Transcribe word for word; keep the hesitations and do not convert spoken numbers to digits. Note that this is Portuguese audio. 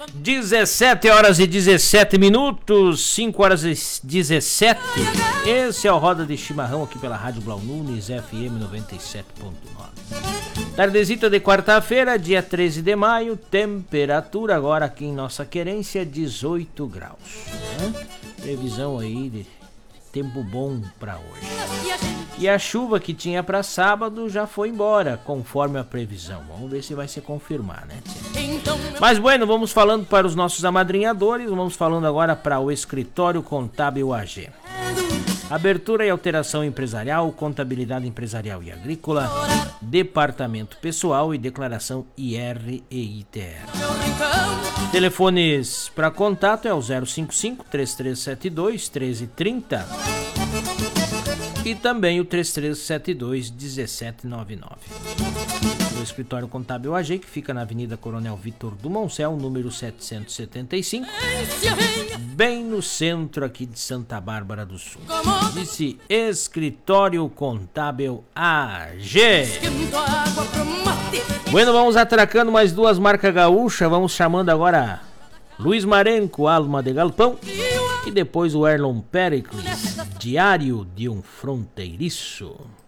dezessete horas e dezessete minutos, cinco horas e dezessete. Esse é o Roda de Chimarrão aqui pela Rádio Blau Nunes, F M noventa e sete ponto nove. Tardezita de quarta-feira, dia treze de maio, temperatura agora aqui em nossa querência, dezoito graus. Né? Previsão aí de tempo bom para hoje. E a chuva que tinha para sábado já foi embora, conforme a previsão. Vamos ver se vai se confirmar, né, tia? Mas bueno, vamos falando para os nossos amadrinhadores, vamos falando agora para o Escritório Contábil A G. Abertura e alteração empresarial, contabilidade empresarial e agrícola, departamento pessoal e declaração I R e I T R. Telefones para contato é o zero cinco cinco, três três sete dois, um três três zero e também o três três sete dois, um sete nove nove. O Escritório Contábil A G, que fica na Avenida Coronel Vitor Dumoncel, número setecentos e setenta e cinco, bem no centro aqui de Santa Bárbara do Sul. Disse Escritório Contábil A G. Bueno, vamos atracando mais duas marcas gaúchas. Vamos chamando agora Luiz Marenco, Alma de Galpão, e depois o Erlon Pericles, Diário de um Fronteiriço.